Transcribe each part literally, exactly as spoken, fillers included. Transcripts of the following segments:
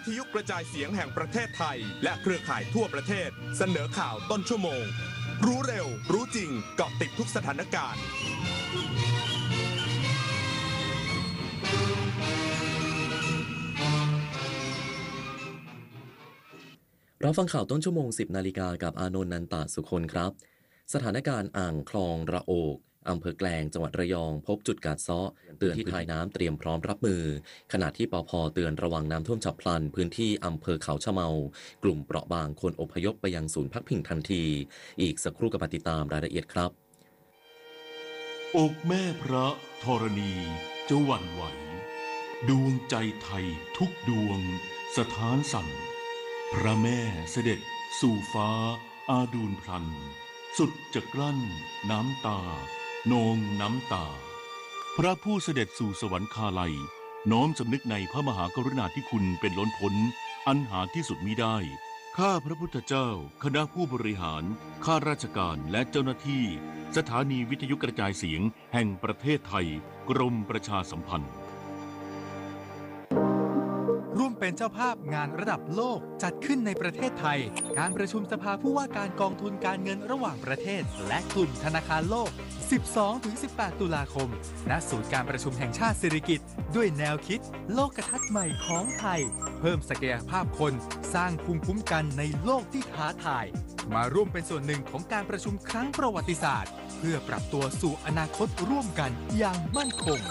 ทยุกระจายเสียงแห่งประเทศไทยและเครือข่ายทั่วประเทศเสนอข่าวต้นชั่วโมงรู้เร็วรู้จริงเกาะติดทุกสถานการณ์รับฟังข่าวต้นชั่วโมง สิบนาฬิกากับอานนท์ นันตะสุคนครับสถานการณ์อ่างคลองระโอกอำเภอแกลงจังหวัดระยองพบจุดกัดเซาะเตือนที่ท้ายน้ำเตรียมพร้อมรับมือขณะที่ปภ.เตือนระวังน้ำท่วมฉับพลันพื้นที่อำเภอเขาชะเมากลุ่มเปราะบางควรอพยพไปยังศูนย์พักพิงทันทีอีกสักครู่กับติดตามรายละเอียดครับอกแม่พระธรณีจะหวั่นไหวดวงใจไทยทุกดวงสถานสั่นพระแม่เสด็จสู่ฟ้าอาดูลพลันสุดจะกลั้นน้ำตานองน้ำตาพระผู้เสด็จสู่สวรรคาลัยน้อมสำนึกในพระมหากรุณาธิคุณเป็นล้นพ้นอันหาที่สุดมิได้ข้าพระพุทธเจ้าคณะผู้บริหารข้าราชการและเจ้าหน้าที่สถานีวิทยุกระจายเสียงแห่งประเทศไทยกรมประชาสัมพันธ์ร่วมเป็นเจ้าภาพงานระดับโลกจัดขึ้นในประเทศไทยการประชุมสภาผู้ว่าการกองทุนการเงินระหว่างประเทศและกลุ่มธนาคารโลก สิบสองถึงสิบแปด ตุลาคมณศูนย์การประชุมแห่งชาติสิริกิติ์ด้วยแนวคิดโลกทัศน์ใหม่ของไทยเพิ่มศักยภาพคนสร้างภูมิคุ้มกันในโลกที่ท้าทายมาร่วมเป็นส่วนหนึ่งของการประชุมครั้งประวัติศาสตร์เพื่อปรับตัวสู่อนาคตร่วมกันอย่างมั่นคง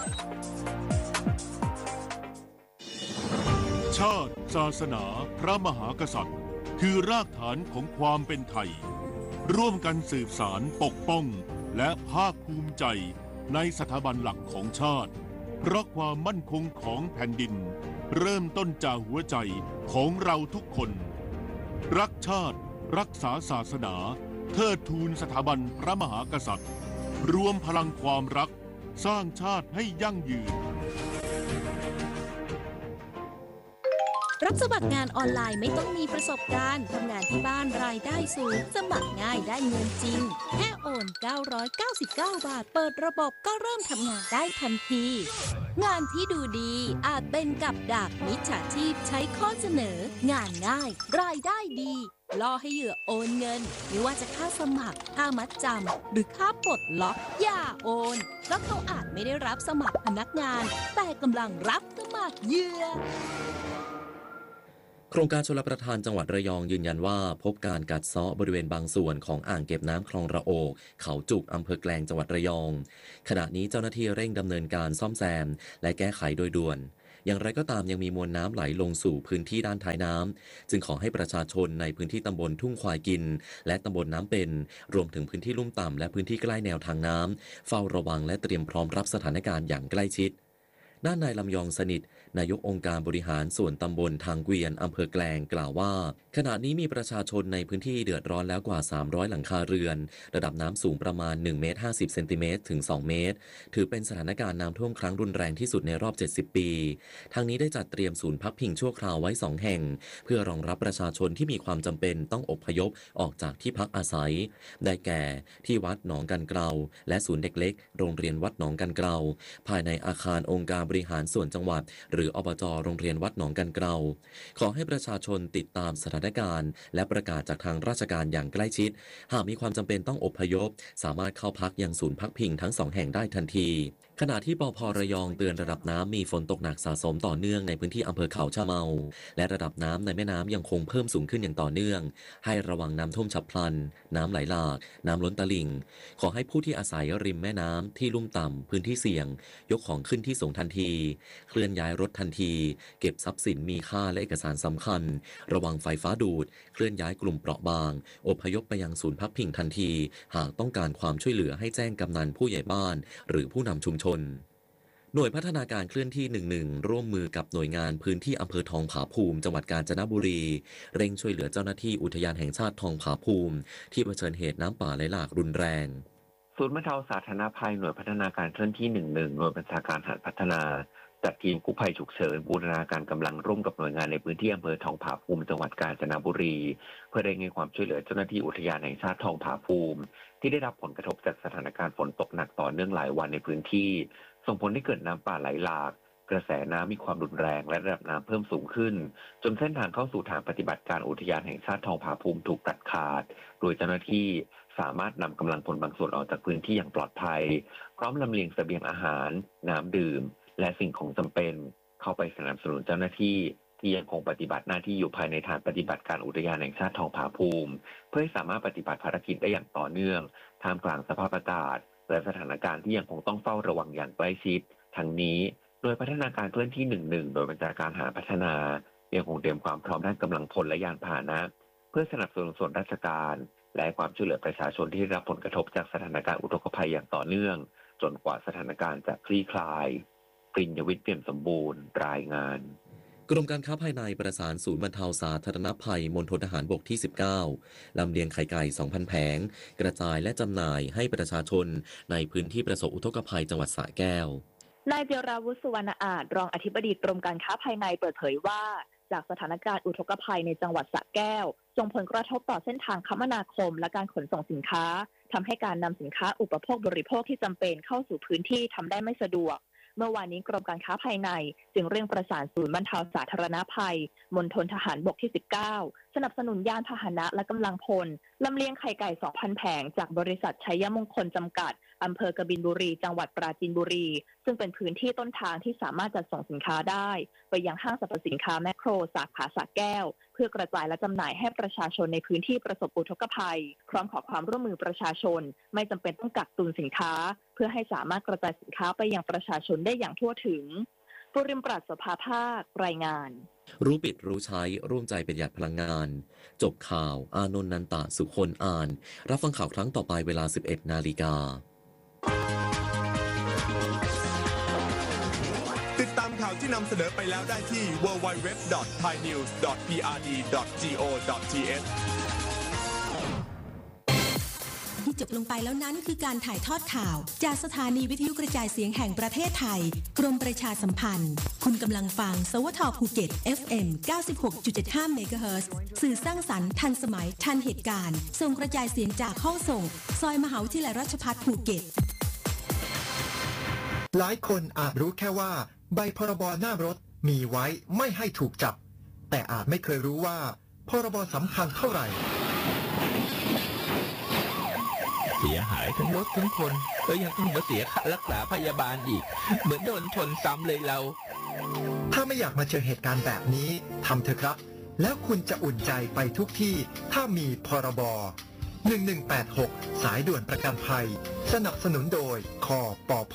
ชาติศาสนาพระมหากษัตริย์คือรากฐานของความเป็นไทยร่วมกันสืบสานปกป้องและภาคภูมิใจในสถาบันหลักของชาติเพราะความมั่นคงของแผ่นดินเริ่มต้นจากหัวใจของเราทุกคนรักชาติรักษาศาสนาเทิดทูนสถาบันพระมหากษัตริย์รวมพลังความรักสร้างชาติให้ยั่งยืนรับสมัครงานออนไลน์ไม่ต้องมีประสบการณ์ทำงานที่บ้านรายได้สูงสมัครง่ายได้เงินจริงแค่โอนเก้าร้อยเก้าสิบเก้าบาทเปิดระบบก็เริ่มทำงานได้ทันทีงานที่ดูดีอาจเป็นกับดักมิจฉาชีพใช้ข้อเสนองานง่ายรายได้ดีล่อให้เหยื่อโอนเงินไม่ว่าจะค่าสมัครค่ามัดจำหรือค่าปลดล็อกอย่าโอนเพราะเขาอาจไม่ได้รับสมัครพนักงานแต่กำลังรับสมัครเหยื่อโครงการชลประทานจังหวัดระยองยืนยันว่าพบการกัดเซาะบริเวณบางส่วนของอ่างเก็บน้ำคลองระโอกเขาจุกอำเภอแกลงจังหวัดระยองขณะนี้เจ้าหน้าที่เร่งดำเนินการซ่อมแซมและแก้ไขโดยด่วนอย่างไรก็ตามยังมีมวลน้ำไหลลงสู่พื้นที่ด้านท้ายน้ำจึงขอให้ประชาชนในพื้นที่ตำบลทุ่งควายกินและตำบลน้ำเป็นรวมถึงพื้นที่ลุ่มต่ำและพื้นที่ใกล้แนวทางน้ำเฝ้าระวังและเตรียมพร้อมรับสถานการณ์อย่างใกล้ชิดด้านนายลำยองสนิทนายกองค์การบริหารส่วนตำบลทางเกวียนอำเภอแกลงกล่าวว่าขณะนี้มีประชาชนในพื้นที่เดือดร้อนแล้วกว่าสามร้อยหลังคาเรือนระดับน้ำสูงประมาณหนึ่งเมตรห้าสิบเซนติเมตรถึงสองเมตรถือเป็นสถานการณ์น้ำท่วมครั้งรุนแรงที่สุดในรอบเจ็ดสิบปีทางนี้ได้จัดเตรียมศูนย์พักพิงชั่วคราวไว้สองแห่งเพื่อรองรับประชาชนที่มีความจำเป็นต้องอพยพออกจากที่พักอาศัยได้แก่ที่วัดหนองกันเกลาและศูนย์เด็กเล็กโรงเรียนวัดหนองกันเกลาภายในอาคารองค์การบริหารส่วนจังหวัดหรืออบจ.โรงเรียนวัดหนองกันเกลาขอให้ประชาชนติดตามสถานการณ์และประกาศจากทางราชการอย่างใกล้ชิดหากมีความจำเป็นต้องอพยพสามารถเข้าพักยังศูนย์พักพิงทั้งสองแห่งได้ทันทีขณะที่ปภ.ระยองเตือนระดับน้ำมีฝนตกหนักสะสมต่อเนื่องในพื้นที่อำเภอเขาชะเมาและระดับน้ำในแม่น้ำยังคงเพิ่มสูงขึ้นอย่างต่อเนื่องให้ระวังน้ำท่วมฉับพลันน้ำไหลหลากน้ำล้นตลิ่งขอให้ผู้ที่อาศัยริมแม่น้ำที่ลุ่มต่ำพื้นที่เสี่ยงยกของขึ้นที่สูงทันทีเคลื่อนย้ายรถทันทีเก็บทรัพย์สินมีค่าและเอกสารสำคัญระวังไฟฟ้าดูดเคลื่อนย้ายกลุ่มเปราะบางอพยพไปยังศูนย์พักพิงทันทีหากต้องการความช่วยเหลือให้แจ้งกำนันผู้ใหญ่บ้านหรือผู้นำชุมชนหน่วยพัฒนาการเคลื่อนที่หนึ่งหนึ่งร่วมมือกับหน่วยงานพื้นที่อำเภอทองผาภูมิจังหวัดกาญจนบุรีเร่งช่วยเหลือเจ้าหน้าที่อุทยานแห่งชาติทองผาภูมิที่เผชิญเหตุน้ำป่าไหลหลากรุนแรงศูนย์บรรเทาสาธารณภัยหน่วยพัฒนาการเคลื่อนที่หนึ่งหนึ่งหน่วยบัญชาการหาดพัฒนาจัดทีมกู้ภัยฉุกเฉินบูรณาการกำลังร่วมกับหน่วยงานในพื้นที่อำเภอทองผาภูมิจังหวัดกาญจนบุรีเพื่อเร่งให้ความช่วยเหลือเจ้าหน้าที่อุทยานแห่งชาติทองผาภูมิที่ได้รับผลกระทบจากสถานการณ์ฝนตกหนักต่อเนื่องหลายวันในพื้นที่ส่งผลให้เกิดน้ำป่าไหลหลากกระแสน้ำมีความรุนแรงและระดับน้ำเพิ่มสูงขึ้นจนเส้นทางเข้าสู่ฐานปฏิบัติการอุทยานแห่งชาติทองผาภูมิถูกตัดขาดโดยเจ้าหน้าที่สามารถนำกำลังพลบางส่วนออกจากพื้นที่อย่างปลอดภัยพร้อมลำเลียงเสบียงอาหารน้ำดื่มและสิ่งของจำเป็นเข้าไปสนับสนุนเจ้าหน้าที่ที่ยังคงปฏิบัติหน้าที่อยู่ภายในฐานปฏิบัติการอุทยานแห่งชาติทองผาภูมิเพื่อให้สามารถปฏิบัติภารกิจได้อย่างต่อเนื่องท่ามกลางสภาพอากาศและสถานการณ์ที่ยังคงต้องเฝ้าระวังอย่างใกล้ชิดทั้งนี้โดยพัฒนาการเคลื่อนที่หนึ่งหนึ่งโดยบัญชาการทหารพัฒนายังคงเตรียมความพร้อมด้านกำลังพลและยานพาหนะเพื่อสนับสนุนส่วนราชการและความช่วยเหลือประชาชนที่ได้รับผลกระทบจากสถานการณ์อุทกภัยอย่างต่อเนื่องจนกว่าสถานการณ์จะคลี่คลายปริญญวิทย์เปี่ยมสมบูรณ์รายงานกรมการค้าภายในประสานศูนย์บรรเทาสาธารณภัยมณฑลทหารบกที่ สิบเก้า ลำเลียงไข่ไก่ สองพัน แผงกระจายและจำหน่ายให้ประชาชนในพื้นที่ประสบอุทกภัยจังหวัดสระแก้วนายเจราวุฒิสุวรรณอาจรองอธิบดีกรมการค้าภายในเปิดเผยว่าจากสถานการณ์อุทกภัยในจังหวัดสระแก้วส่งผลกระทบต่อเส้นทางคมนาคมและการขนส่งสินค้าทำให้การนำสินค้าอุปโภคบริโภคที่จำเป็นเข้าสู่พื้นที่ทำได้ไม่สะดวกเมื่อวานนี้กรมการค้าภายในจึงเร่งประสานศูนย์บรรเทาสาธารณภัยมณฑลทหารบกที่ สิบเก้า สนับสนุนยานพาหนะและกำลังพลลำเลียงไข่ไก่ สองพัน แผงจากบริษัทชัยมงคลจำกัดอำเภอกบินบุรีจังหวัดปราจีนบุรีซึ่งเป็นพื้นที่ต้นทางที่สามารถจัดส่งสินค้าได้ไปยังห้างสรรพสินค้าแมคโครสาขาสระแก้วเพื่อกระจายและจำหน่ายให้ประชาชนในพื้นที่ประสบอุทกภัยพร้อมขอความร่วมมือประชาชนไม่จำเป็นต้องกักตุนสินค้าเพื่อให้สามารถกระจายสินค้าไปยังประชาชนได้อย่างทั่วถึงปุริมปราศสภาภาครายงานรู้ปิดรู้ใช้ร่วมใจประหยัดพลังงานจบข่าวอานนท์นันตะสุคนอ่านรับฟังข่าวครั้งต่อไปเวลา สิบเอ็ดนาฬิกาติดตามข่าวที่นำเสนอไปแล้วได้ที่ ดับเบิลยู ดับเบิลยู ดับเบิลยู ดอท ไทยนิวส์ ดอท พี อาร์ ดี ดอท จี โอ ดอท ที เอชที่จบลงไปแล้วนั้นคือการถ่ายทอดข่าวจากสถานีวิทยุกระจายเสียงแห่งประเทศไทยกรมประชาสัมพันธ์คุณกำลังฟังสวทภูเก็ต เอฟ เอ็ม เก้าสิบหกจุดเจ็ดห้า เมกะเฮิรตซ์สื่อสร้างสรรค์ทันสมัยทันเหตุการณ์ส่งกระจายเสียงจากห้องส่งซอยมหาวิทยาลัยราชภัฏภูเก็ตหลายคนอาจรู้แค่ว่าใบพรบหน้ารถมีไว้ไม่ให้ถูกจับแต่อาจไม่เคยรู้ว่าพรบสำคัญเท่าไหร่เสียหายทั้งรถทั้งคนแล้วยังต้องมาเสียค่ารักษาพยาบาลอีกเหมือนโดนชนซ้ำเลยเราถ้าไม่อยากมาเจอเหตุการณ์แบบนี้ทำเถอะครับแล้วคุณจะอุ่นใจไปทุกที่ถ้ามีพรบหนึ่งหนึ่งแปดหกสายด่วนประกันภัยสนับสนุนโดยคปภ.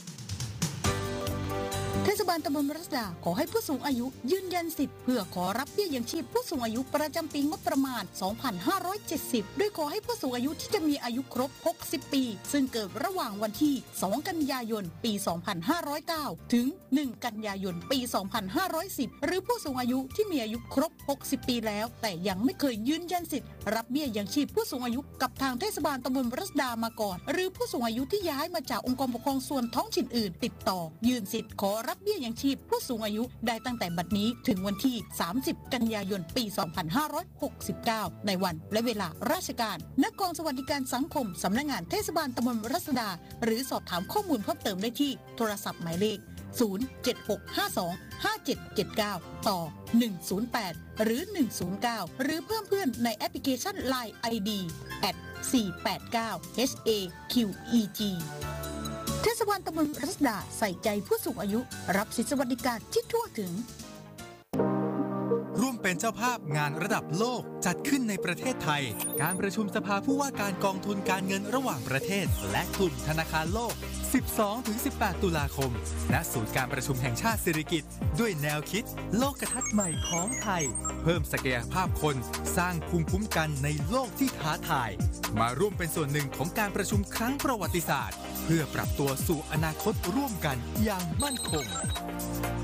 เทศบาลตำบลรัศดาขอให้ผู้สูงอายุยืนยันสิทธิ์เพื่อขอรับเบี้ยยังชีพผู้สูงอายุประจำปีงบประมาณสองพันห้าร้อยเจ็ดสิบโดยขอให้ผู้สูงอายุที่จะมีอายุครบหกสิบปีซึ่งเกิดระหว่างวันที่สองกันยายนปีสองพันห้าร้อยเก้าถึงหนึ่งกันยายนปีสองพันห้าร้อยสิบหรือผู้สูงอายุที่มีอายุครบหกสิบปีแล้วแต่ยังไม่เคยยืนยันสิทธิ์รับเบี้ยยังชีพผู้สูงอายุกับทางเทศบาลตำบลรัศดามาก่อนหรือผู้สูงอายุที่ย้ายมาจากองค์กรปกครองส่วนท้องถิ่นอื่นติดต่อยื่นสิทธิ์ขอรับเบี้ยยังชีพผู้สูงอายุได้ตั้งแต่บัดนี้ถึงวันที่สามสิบกันยายนปีสองพันห้าร้อยหกสิบเก้าในวันและเวลาราชการณกองสวัสดิการสังคมสำนักงานเทศบาลตำบลรัศดาหรือสอบถามข้อมูลเพิ่มเติมได้ที่โทรศัพท์หมายเลขศูนย์ เจ็ด หก ห้า สอง ห้า เจ็ด เจ็ด เก้าต่อหนึ่งศูนย์แปดหรือหนึ่งศูนย์เก้าหรือเพิ่มเพื่อนในแอปพลิเคชัน ไลน์ ไอ ดี แอท สี่แปดเก้า เอช เอ คิว อี จีเทศบาลตำบลรัศดาใส่ใจผู้สูงอายุรับสิทธิสวัสดิการที่ทั่วถึงร่วมเป็นเจ้าภาพงานระดับโลกจัดขึ้นในประเทศไทยการประชุมสภาผู้ว่าการกองทุนการเงินระหว่างประเทศและกลุ่มธนาคารโลก สิบสองถึงสิบแปด ตุลาคมณศูนย์การประชุมแห่งชาติสิริกิติ์ด้วยแนวคิดโลกทัศน์ใหม่ของไทยเพิ่มศักยภาพคนสร้างภูมิคุ้มกันในโลกที่ท้าทายมาร่วมเป็นส่วนหนึ่งของการประชุมครั้งประวัติศาสตร์เพื่อปรับตัวสู่อนาคตร่วมกันอย่างมั่นคง